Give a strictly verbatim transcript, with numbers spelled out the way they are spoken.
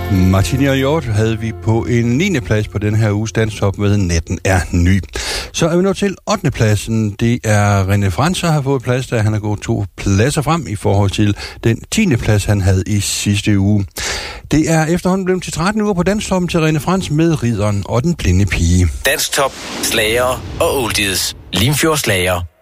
Martini og Hjort havde vi på en niende plads på den her uges Danstop med Natten er ny. Så er vi nået til ottende pladsen. Det er René Frans, der har fået plads, da han har gået to pladser frem i forhold til den tiende plads, han havde i sidste uge. Det er efterhånden blevet til tretten uger på Danstoppen til René Frans med Ridderen og den blinde pige. Danstop, slager og oldies. Limfjords slager.